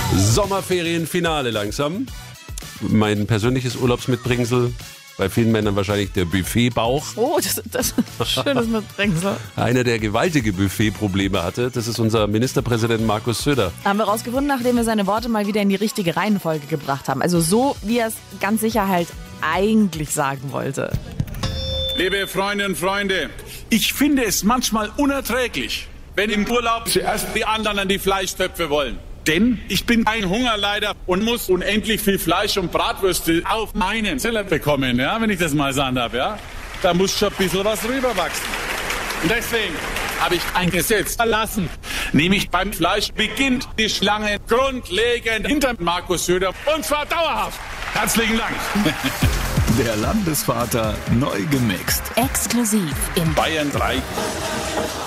Sommerferienfinale langsam. Mein persönliches Urlaubsmitbringsel. Bei vielen Männern wahrscheinlich der Buffetbauch. Oh, das ist schönes Mitbringsel. Einer, der gewaltige Buffetprobleme hatte, das ist unser Ministerpräsident Markus Söder. Haben wir rausgefunden, nachdem wir seine Worte mal wieder in die richtige Reihenfolge gebracht haben. Also so, wie er es ganz sicher halt eigentlich sagen wollte. Liebe Freundinnen und Freunde, ich finde es manchmal unerträglich, wenn im Urlaub zuerst die anderen an die Fleischtöpfe wollen. Denn ich bin kein Hungerleider und muss unendlich viel Fleisch und Bratwürste auf meinen Teller bekommen, ja, wenn ich das mal sagen darf. Ja? Da muss schon ein bisschen was rüberwachsen. Und deswegen habe ich ein Gesetz erlassen. Nämlich beim Fleisch beginnt die Schlange grundlegend hinter Markus Söder. Und zwar dauerhaft. Herzlichen Dank. Der Landesvater neu gemixt. Exklusiv im Bayern 3.